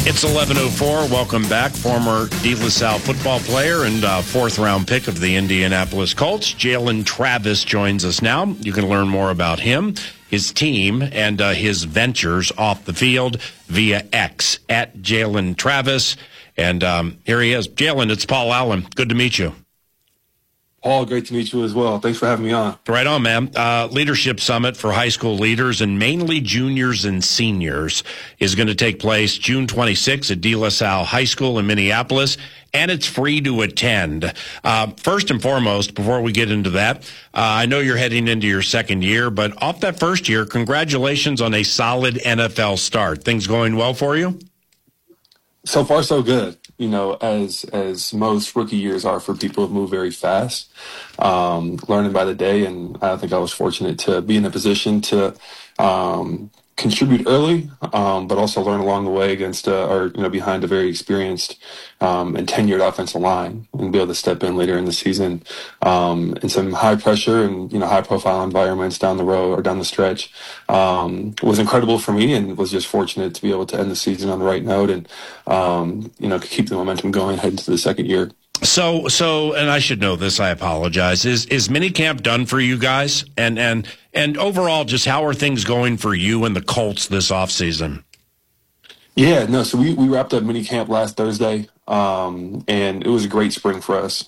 It's 11:04. Welcome back. Former De La Salle football player and fourth-round pick of the Indianapolis Colts, Jalen Travis, joins us now. You can learn more about him, his team, and his ventures off the field via X at Jalen Travis. And here he is. Jalen, it's Paul Allen. Good to meet you. Paul, great to meet you as well. Thanks for having me on. Right on, man. Leadership Summit for high school leaders and mainly juniors and seniors is going to take place June 26th at De La Salle High School in Minneapolis, and it's free to attend. First and foremost, before we get into that, I know you're heading into your second year, but off that first year, congratulations on a solid NFL start. Things going well for you? So far, so good. You know, as most rookie years are for people who move very fast, learning by the day. And I think I was fortunate to be in a position to contribute early, but also learn along the way against behind a very experienced and tenured offensive line, and be able to step in later in the season in some high pressure and high profile environments down the road or down the stretch was incredible for me, and was just fortunate to be able to end the season on the right note and keep the momentum going heading to the second year. So, and I should know this, I apologize. Is minicamp done for you guys? And overall, just how are things going for you and the Colts this offseason? Yeah, no, so we wrapped up minicamp last Thursday, and it was a great spring for us.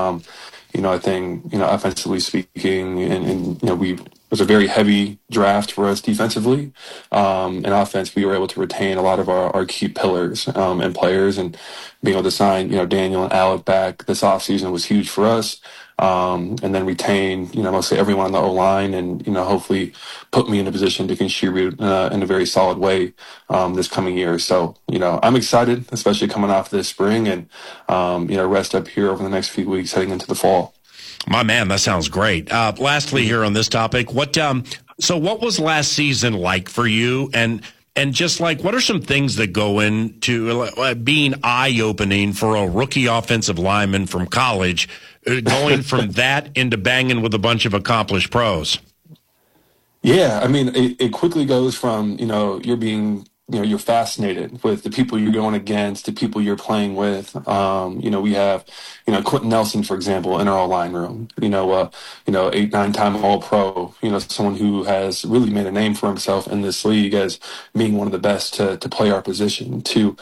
I think, offensively speaking, and it was a very heavy draft for us defensively. In offense, we were able to retain a lot of our key pillars and players, and being able to sign, Daniel and Alec back this offseason was huge for us. And then retain, mostly everyone on the O-line, and, hopefully put me in a position to contribute in a very solid way this coming year. So, I'm excited, especially coming off this spring, and, rest up here over the next few weeks heading into the fall. My man, that sounds great. Lastly, here on this topic, what was last season like for you? And just like, what are some things that go into being eye-opening for a rookie offensive lineman from college, going from that into banging with a bunch of accomplished pros? Yeah, I mean, it quickly goes from, you're fascinated with the people you're going against, the people you're playing with. We have, Quentin Nelson, for example, in our line room, 8-9-time All-Pro, someone who has really made a name for himself in this league as being one of the best to play our position, to,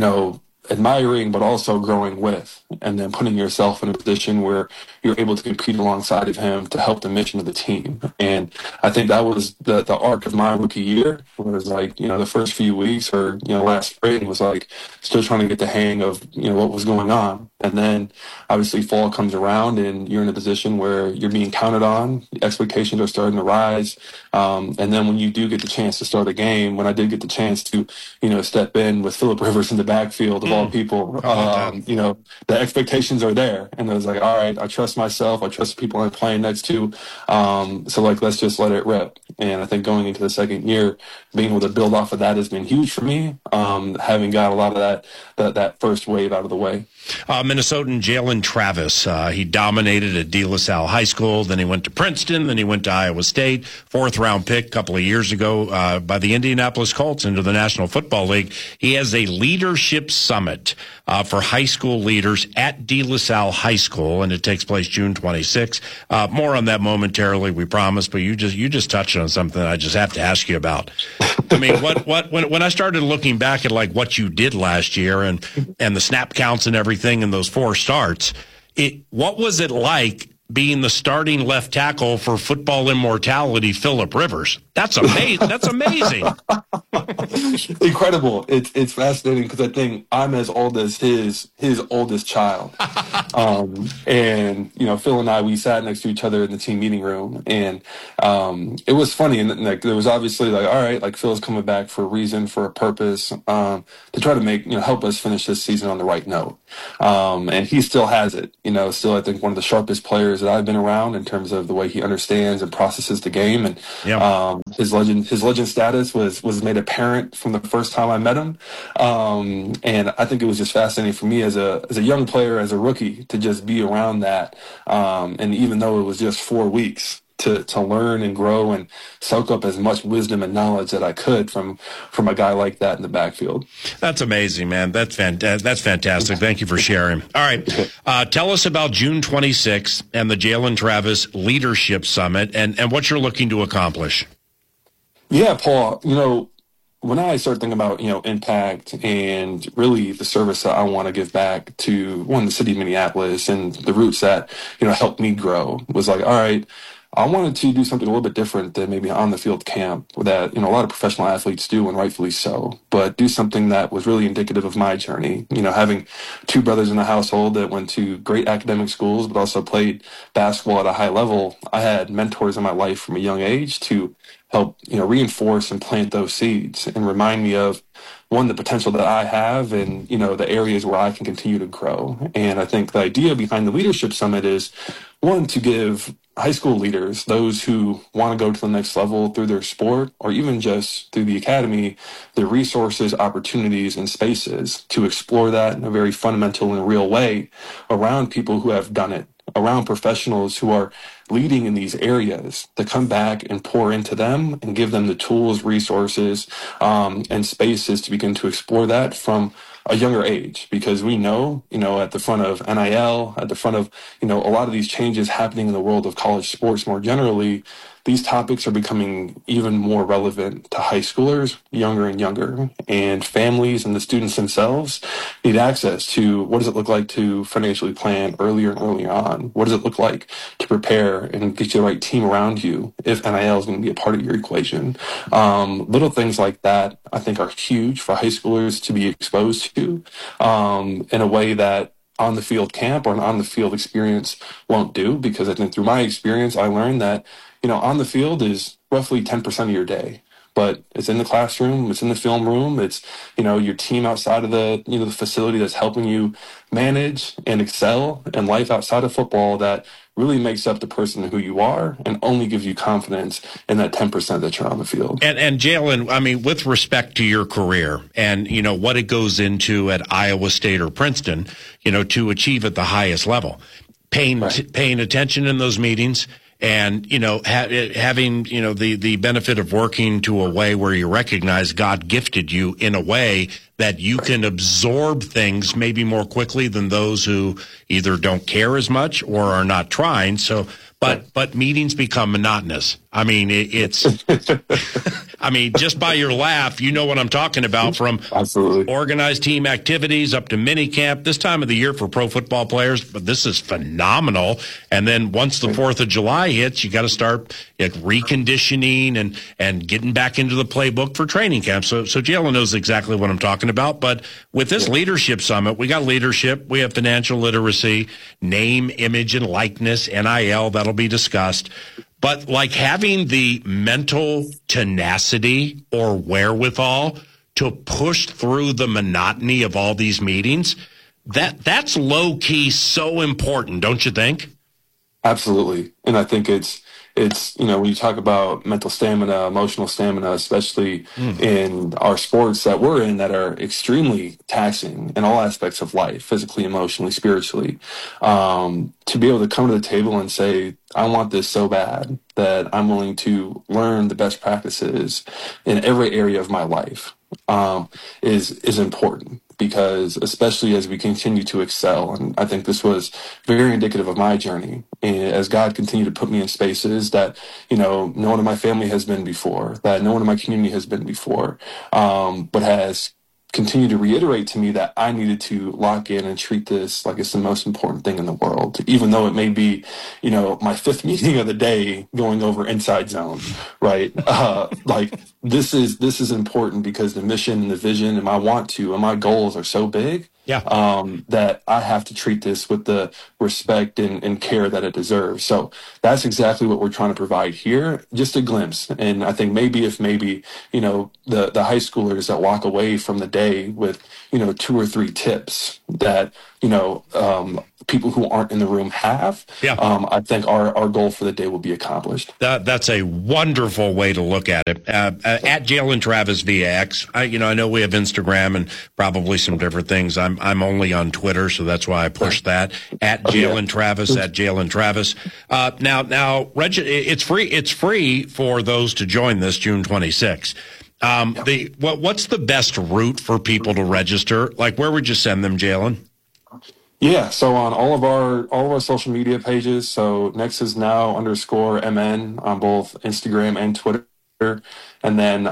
admiring, but also growing with, and then putting yourself in a position where you're able to compete alongside of him to help the mission of the team. And I think that was the arc of my rookie year, where it was like, the first few weeks or, last spring was like still trying to get the hang of, what was going on. And then obviously fall comes around and you're in a position where you're being counted on, the expectations are starting to rise. And then when you do get the chance to start a game, when I did get the chance to, step in with Phillip Rivers in the backfield of all people, the expectations are there. And I was like, all right, I trust myself. I trust the people I'm playing next to. So let's just let it rip. And I think going into the second year, being able to build off of that has been huge for me. Having got a lot of that first wave out of the way. Minnesotan Jalen Travis, he dominated at De La Salle High School, then he went to Princeton, then he went to Iowa State, fourth-round pick a couple of years ago by the Indianapolis Colts into the National Football League. He has a leadership summit for high school leaders at De La Salle High School, and it takes place June 26th. More on that momentarily, we promise, but you just touched on something I just have to ask you about. I mean, when I started looking back at like what you did last year and the snap counts and everything and those 4 starts, what was it like being the starting left tackle for football immortality, Phillip Rivers? That's amazing. That's amazing. Incredible. It's fascinating because I think I'm as old as his oldest child. And Phil and I, we sat next to each other in the team meeting room, and it was funny. And like there was obviously like, all right, like Phil's coming back for a reason, for a purpose, to try to make help us finish this season on the right note. And he still has it. Still I think one of the sharpest players that I've been around in terms of the way he understands and processes the game. And his legend status was made apparent from the first time I met him. And I think it was just fascinating for me as a young player, as a rookie, to just be around that. And even though it was just 4 weeks, to learn and grow and soak up as much wisdom and knowledge that I could from a guy like that in the backfield. That's amazing, man. That's fantastic. Thank you for sharing. All right. Tell us about June 26th and the Jalen Travis Leadership Summit and what you're looking to accomplish. Yeah, Paul, when I start thinking about, impact and really the service that I want to give back to the city of Minneapolis and the roots that, helped me grow was like, all right, I wanted to do something a little bit different than maybe on the field camp that, a lot of professional athletes do, and rightfully so, but do something that was really indicative of my journey. Having two brothers in the household that went to great academic schools, but also played basketball at a high level, I had mentors in my life from a young age to help, reinforce and plant those seeds and remind me of the potential that I have and, the areas where I can continue to grow. And I think the idea behind the Leadership Summit is to give high school leaders, those who want to go to the next level through their sport or even just through the academy, the resources, opportunities, and spaces to explore that in a very fundamental and real way around people who have done it, around professionals who are leading in these areas, to come back and pour into them and give them the tools, resources, and spaces to begin to explore that from a younger age, because we know, at the front of NIL, at the front of, a lot of these changes happening in the world of college sports more generally, these topics are becoming even more relevant to high schoolers, younger and younger, and families and the students themselves need access to what does it look like to financially plan earlier and earlier on? What does it look like to prepare and get you the right team around you if NIL is going to be a part of your equation? Little things like that, I think, are huge for high schoolers to be exposed to in a way that on the field camp or an on the field experience won't do, because I think through my experience, I learned that, on the field is roughly 10% of your day, but it's in the classroom, it's in the film room, it's, your team outside of the, the facility that's helping you manage and excel in life outside of football that really makes up the person who you are and only gives you confidence in that 10% that you're on the field. And Jalen, with respect to your career and, what it goes into at Iowa State or Princeton, to achieve at the highest level, paying attention in those meetings and, having, the benefit of working to a way where you recognize God gifted you in a way that you can absorb things maybe more quickly than those who either don't care as much or are not trying. So, but meetings become monotonous. It's, just by your laugh, you know what I'm talking about, from Absolutely organized team activities up to mini camp this time of the year for pro football players. But this is phenomenal. And then once the 4th of July hits, you got to start reconditioning and getting back into the playbook for training camp. So Jalen knows exactly what I'm talking about. But with this Leadership Summit, we got leadership, we have financial literacy, name, image, and likeness, NIL, that'll be discussed. But like having the mental tenacity or wherewithal to push through the monotony of all these meetings, that's low key so important, don't you think? Absolutely. And I think it's when you talk about mental stamina, emotional stamina, especially in our sports that we're in that are extremely taxing in all aspects of life, physically, emotionally, spiritually, to be able to come to the table and say, I want this so bad that I'm willing to learn the best practices in every area of my life, is important. Because especially as we continue to excel, and I think this was very indicative of my journey, and as God continued to put me in spaces that, no one in my family has been before, that no one in my community has been before, but has continued to reiterate to me that I needed to lock in and treat this like it's the most important thing in the world, even though it may be, my 5th meeting of the day going over Inside Zone, right? This is important because the mission and the vision and my goals are so big. That I have to treat this with the respect and care that it deserves. So that's exactly what we're trying to provide here. Just a glimpse. And I think maybe the high schoolers that walk away from the day with, 2 or 3 tips that, people who aren't in the room have, Yeah. I think our goal for the day will be accomplished. That's a wonderful way to look at it. At Jalen Travis via X. I know we have Instagram and probably some different things. I'm only on Twitter, so that's why I push that. At Jalen Travis. At Jalen Travis. Now, it's free. It's free for those to join this June 26th. What's the best route for people to register? Like, where would you send them, Jalen? Yeah, so on all of our social media pages, so nexusnow_mn on both Instagram and Twitter, and then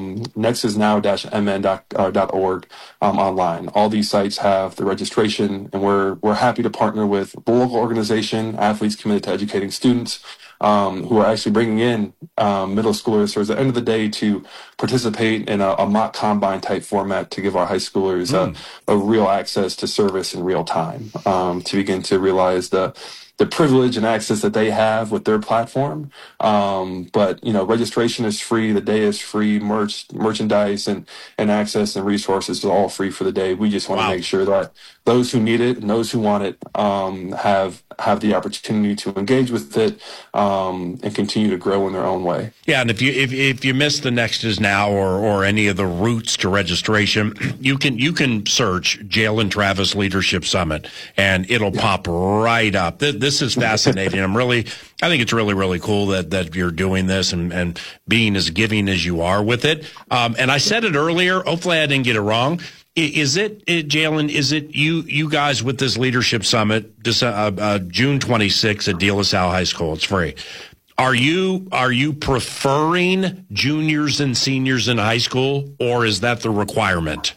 nexusnow-mn.org online. All these sites have the registration, and we're happy to partner with the local organization, Athletes Committed to Educating Students, who are actually bringing in middle schoolers towards the end of the day to participate in a mock combine type format to give our high schoolers a real access to service in real time, to begin to realize the privilege and access that they have with their platform. But registration is free. The day is free. Merchandise and access and resources are all free for the day. We just want to make sure that those who need it and those who want it have the opportunity to engage with it and continue to grow in their own way. Yeah, and if you miss the Next is Now or any of the routes to registration, you can search Jalen Travis Leadership Summit and it'll pop right up. This is fascinating. I think it's really, really cool that you're doing this and being as giving as you are with it. And I said it earlier. Hopefully I didn't get it wrong. Is it Jalen? Is it you guys with this leadership summit, June 26th at De La Salle High School? It's free. Are you preferring juniors and seniors in high school, or is that the requirement?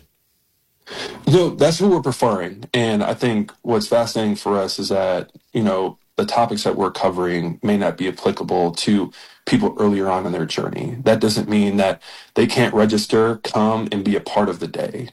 That's what we're preferring. And I think what's fascinating for us is that, the topics that we're covering may not be applicable to people earlier on in their journey. That doesn't mean that they can't register, come, and be a part of the day.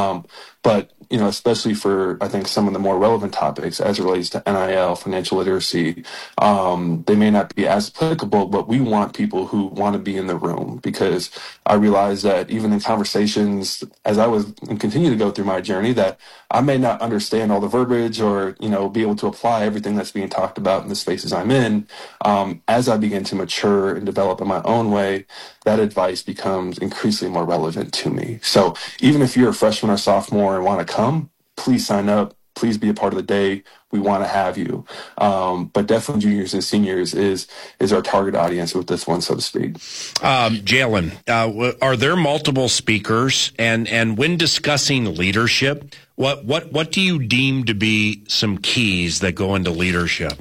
But especially for, I think, some of the more relevant topics as it relates to NIL, financial literacy, they may not be as applicable, but we want people who want to be in the room, because I realize that even in conversations, as I was and continue to go through my journey, that I may not understand all the verbiage or, be able to apply everything that's being talked about in the spaces I'm in. As I begin to mature and develop in my own way, that advice becomes increasingly more relevant to me. So even if you're a freshman or sophomore and want to come, please sign up. Please be a part of the day. We want to have you. But definitely juniors and seniors is our target audience with this one, so to speak. Jalen, are there multiple speakers? And when discussing leadership, what do you deem to be some keys that go into leadership?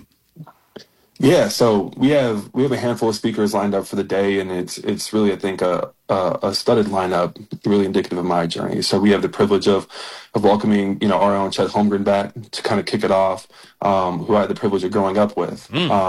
Yeah, so we have a handful of speakers lined up for the day, and it's really, I think, a studded lineup, really indicative of my journey. So we have the privilege of welcoming, our own Chet Holmgren back to kind of kick it off, who I had the privilege of growing up with,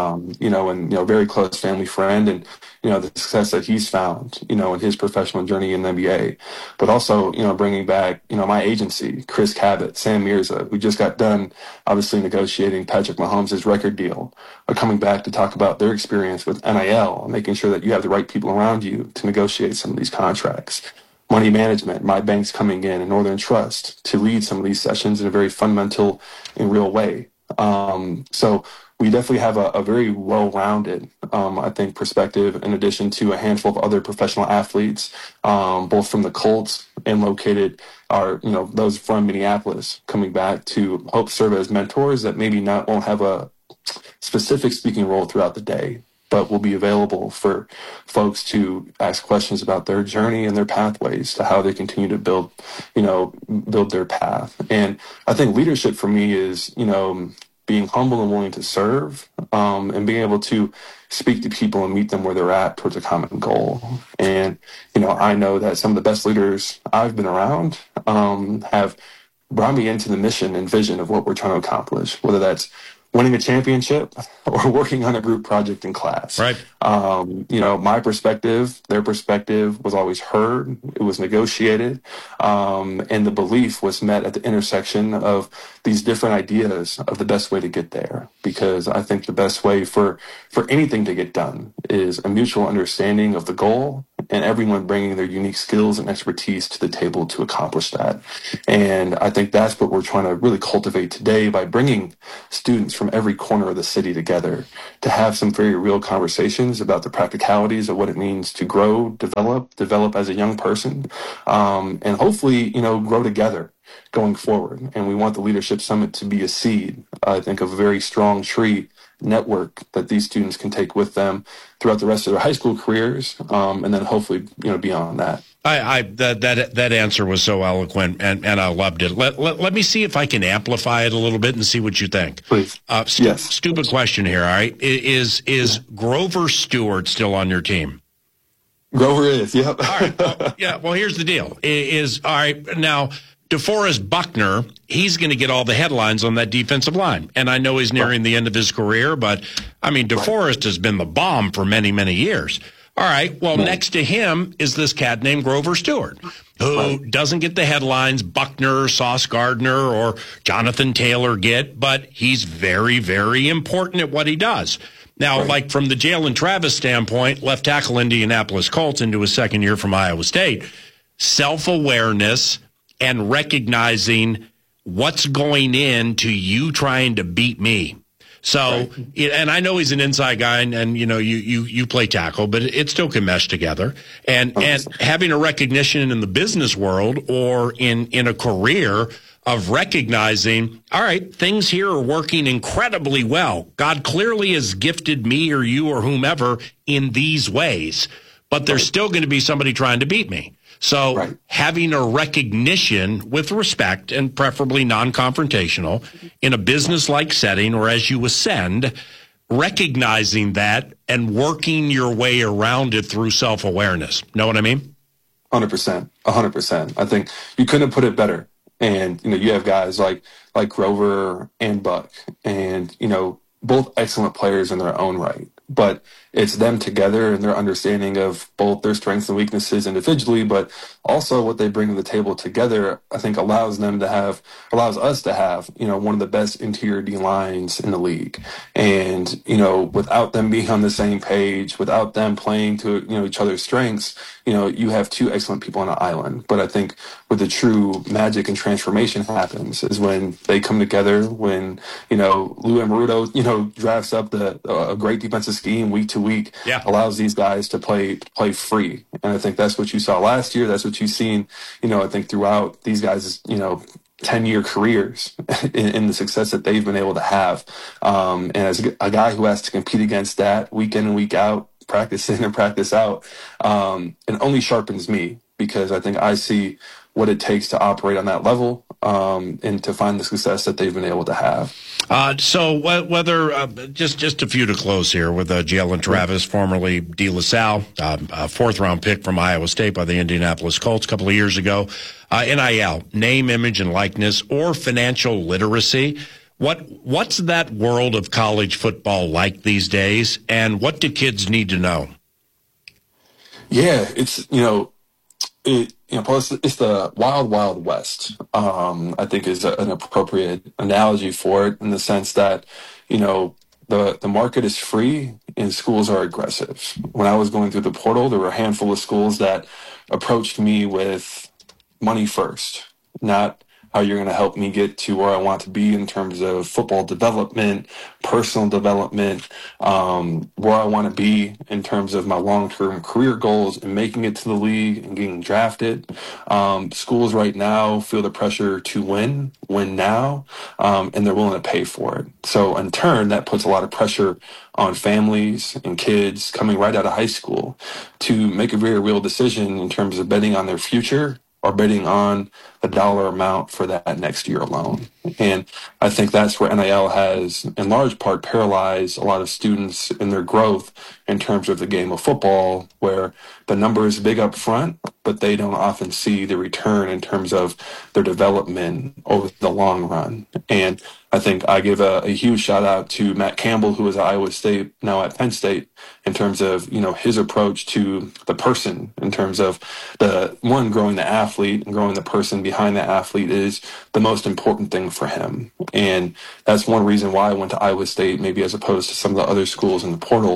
and very close family friend, and the success that he's found, in his professional journey in the NBA. But also, bringing back, my agency, Chris Cabot, Sam Mirza, who just got done, obviously negotiating Patrick Mahomes' record deal, are coming back to talk about their experience with NIL, making sure that you have the right people around you to negotiate some of these contracts. Money management, my bank's coming in, and Northern Trust, to lead some of these sessions in a very fundamental and real way. So we definitely have a very well-rounded, I think, perspective, in addition to a handful of other professional athletes, both from the Colts and located are, those from Minneapolis, coming back to help serve as mentors that maybe won't have a specific speaking role throughout the day, but will be available for folks to ask questions about their journey and their pathways to how they continue to build their path. And I think leadership for me is, being humble and willing to serve, and being able to speak to people and meet them where they're at towards a common goal. And, I know that some of the best leaders I've been around have brought me into the mission and vision of what we're trying to accomplish, whether that's winning a championship or working on a group project in class. Right. My perspective, their perspective was always heard. It was negotiated. And the belief was met at the intersection of these different ideas of the best way to get there. Because I think the best way for anything to get done is a mutual understanding of the goal and everyone bringing their unique skills and expertise to the table to accomplish that. And I think that's what we're trying to really cultivate today by bringing students from every corner of the city together to have some very real conversations about the practicalities of what it means to grow, develop as a young person, and hopefully, grow together going forward. And we want the Leadership Summit to be a seed, I think, of a very strong tree network that these students can take with them throughout the rest of their high school careers, and then hopefully, beyond that. That answer was so eloquent, and I loved it. Let me see if I can amplify it a little bit and see what you think. Please. Yes. Stupid question here. All right, is Grover Stewart still on your team? Grover is. Yep. All right. Well, yeah. Well, here's the deal. All right now. DeForest Buckner, he's going to get all the headlines on that defensive line. And I know he's nearing the end of his career, but, I mean, DeForest has been the bomb for many, many years. All right, well, next to him is this cat named Grover Stewart, who doesn't get the headlines Buckner, Sauce Gardner, or Jonathan Taylor get, but he's very, very important at what he does. Now, like from the Jalen Travis standpoint, left tackle Indianapolis Colts into his second year from Iowa State, self-awareness and recognizing what's going into you trying to beat me. So, and I know he's an inside guy, and you play tackle, but it still can mesh together. And having a recognition in the business world or in a career of recognizing, all right, things here are working incredibly well. God clearly has gifted me or you or whomever in these ways, but there's still going to be somebody trying to beat me. So having a recognition with respect and preferably non-confrontational in a business-like setting or as you ascend, recognizing that and working your way around it through self-awareness. Know what I mean? 100%. 100%. I think you couldn't put it better. And, you have guys like Grover and Buck and, both excellent players in their own right. But it's them together and their understanding of both their strengths and weaknesses individually, but also what they bring to the table together, I think allows us to have, one of the best interior D lines in the league. And, without them being on the same page, without them playing to, each other's strengths, you have two excellent people on an island. But I think where the true magic and transformation happens is when they come together, when, Lou Amarudo, drafts up a great defensive scheme week to week, allows these guys to play free. And I think that's what you saw last year. That's what you've seen, I think throughout these guys, 10-year careers in the success that they've been able to have. And as a guy who has to compete against that week in and week out, practice in and practice out, it only sharpens me because I think I see what it takes to operate on that level and to find the success that they've been able to have. So whether just a few to close here with Jalen Travis, formerly De La Salle, a fourth-round pick from Iowa State by the Indianapolis Colts a couple of years ago. NIL, name, image, and likeness, or financial literacy. What's that world of college football like these days, and what do kids need to know? Yeah, it's it's the wild, wild west. I think is an appropriate analogy for it in the sense that, the market is free and schools are aggressive. When I was going through the portal, there were a handful of schools that approached me with money first, not how you're going to help me get to where I want to be in terms of football development, personal development, where I want to be in terms of my long-term career goals and making it to the league and getting drafted. Schools right now feel the pressure to win now, and they're willing to pay for it. So in turn, that puts a lot of pressure on families and kids coming right out of high school to make a very real decision in terms of betting on their future or betting on the dollar amount for that next year alone. And I think that's where NIL has, in large part, paralyzed a lot of students in their growth in terms of the game of football, where the number is big up front, but they don't often see the return in terms of their development over the long run. And I think I give a huge shout out to Matt Campbell, who is at Iowa State, now at Penn State, in terms of, his approach to the person, in terms of growing the athlete and growing the person behind the athlete is the most important thing for him. And that's one reason why I went to Iowa State, maybe as opposed to some of the other schools in the portal,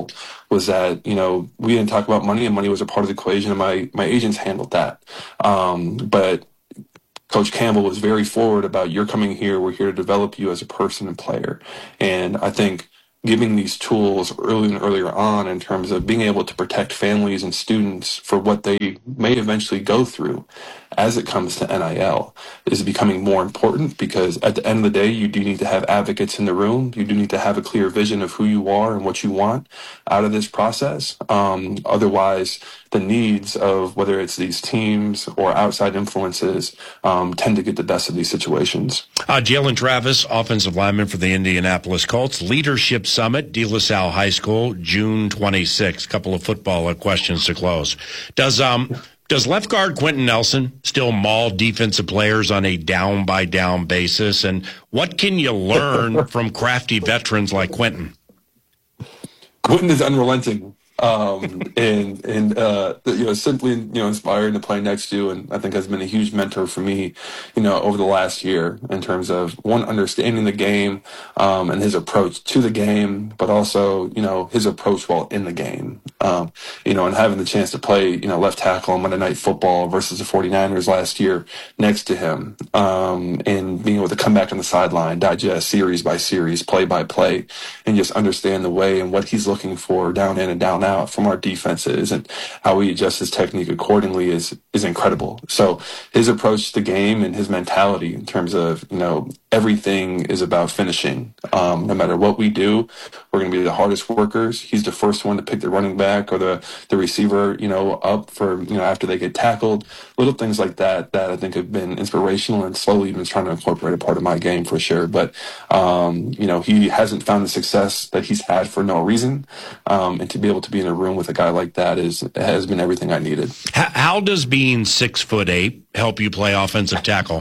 was that, we didn't talk about money, and money was a part of the equation, and my agents handled that. But Coach Campbell was very forward about, you're coming here, we're here to develop you as a person and player. And I think giving these tools early and earlier on in terms of being able to protect families and students for what they may eventually go through as it comes to NIL is becoming more important, because at the end of the day, you do need to have advocates in the room. You do need to have a clear vision of who you are and what you want out of this process. Otherwise, the needs of whether it's these teams or outside influences tend to get the best of these situations. Jalen Travis, offensive lineman for the Indianapolis Colts. Leadership Summit, De La Salle High School, June 26th. Couple of football questions to close. Does left guard Quenton Nelson still maul defensive players on a down-by-down basis? And what can you learn from crafty veterans like Quenton? Quenton is unrelenting. Simply, inspired to play next to, and I think has been a huge mentor for me, over the last year in terms of one, understanding the game, and his approach to the game, but also, his approach while in the game, and having the chance to play, left tackle on Monday Night Football versus the 49ers last year next to him, and being able to come back on the sideline, digest series by series, play by play, and just understand the way and what he's looking for down in and down out from our defenses, and how we adjust his technique accordingly is incredible. So his approach to the game and his mentality in terms of, everything is about finishing. No matter what we do, we're going to be the hardest workers. He's the first one to pick the running back or the receiver, up for, after they get tackled. Little things like that I think have been inspirational, and slowly been trying to incorporate a part of my game for sure. But, he hasn't found the success that he's had for no reason. And to be able to be in a room with a guy like that has been everything I needed. How does being 6'8" help you play offensive tackle?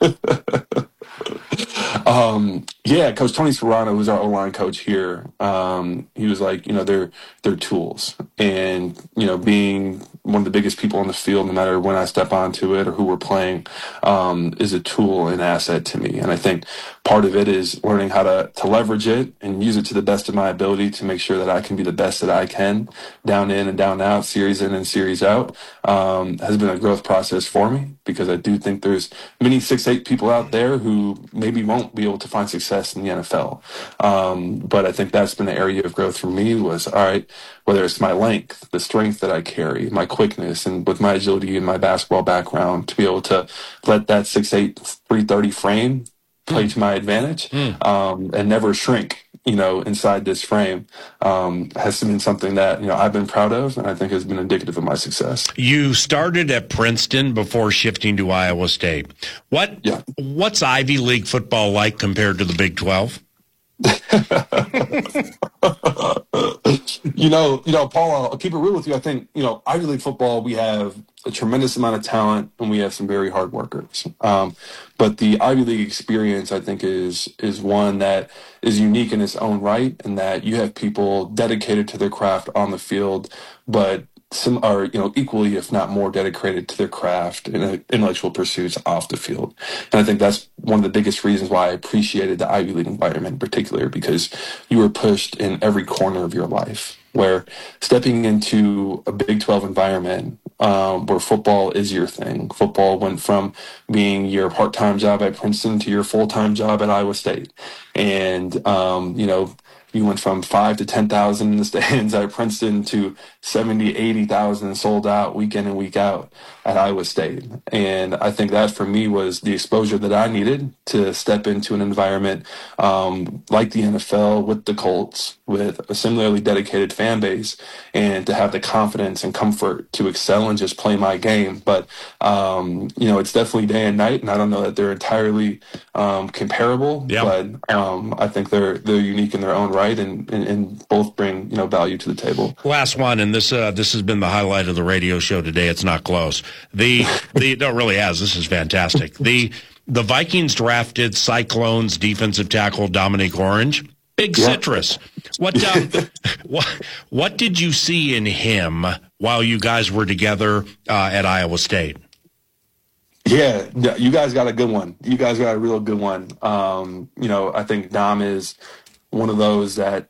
Coach Tony Serrano, who's our O-line coach here, he was like, they're tools. And, being one of the biggest people on the field, no matter when I step onto it or who we're playing, is a tool and asset to me. And I think part of it is learning how to leverage it and use it to the best of my ability to make sure that I can be the best that I can, down in and down out, series in and series out, has been a growth process for me, because I do think there's many 6'8" people out there who maybe won't be able to find success in the NFL. But I think that's been the area of growth for me was, all right, whether it's my length, the strength that I carry, my quickness, and with my agility and my basketball background, to be able to let that 6'8", 330 frame play to my advantage, and never shrink, inside this frame, has been something that, I've been proud of, and I think has been indicative of my success. You started at Princeton before shifting to Iowa State. What's Ivy League football like compared to the Big 12? Paul, I'll keep it real with you. I think, Ivy League football, we have a tremendous amount of talent, and we have some very hard workers. But the Ivy League experience, I think, is one that is unique in its own right, and that you have people dedicated to their craft on the field, but some are, equally, if not more, dedicated to their craft and intellectual pursuits off the field. And I think that's one of the biggest reasons why I appreciated the Ivy League environment in particular, because you were pushed in every corner of your life, where stepping into a Big 12 environment, where football is your thing. Football went from being your part-time job at Princeton to your full-time job at Iowa State. And, you went from 5,000 to 10,000 in the stands at Princeton to 70,000, 80,000 sold out week in and week out at Iowa State. And I think that for me was the exposure that I needed to step into an environment like the NFL with the Colts, with a similarly dedicated fan base, and to have the confidence and comfort to excel and just play my game. But, it's definitely day and night, and I don't know that they're entirely comparable, but I think they're unique in their own right, and both bring, value to the table. Last one, and this has been the highlight of the radio show today. It's not close. No, it really has. This is fantastic. The Vikings drafted Cyclones defensive tackle Dominic Orange. Big citrus. What did you see in him while you guys were together at Iowa State? Yeah, you guys got a good one. You guys got a real good one. I think Dom is one of those that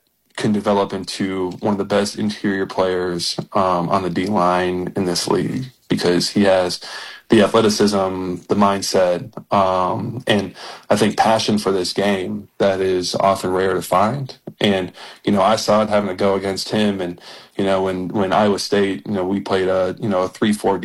can develop into one of the best interior players on the D line in this league because he has the athleticism, the mindset, and I think passion for this game that is often rare to find. And I saw it having to go against him, and when Iowa State, we played a 3-4